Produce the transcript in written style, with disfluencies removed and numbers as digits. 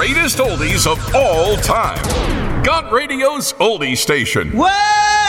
greatest oldies of all time. Got Radio's Oldie Station. What?